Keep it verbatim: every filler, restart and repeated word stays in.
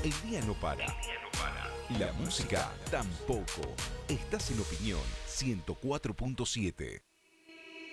El día no para. La música tampoco. Estás en Opinión ciento cuatro punto siete.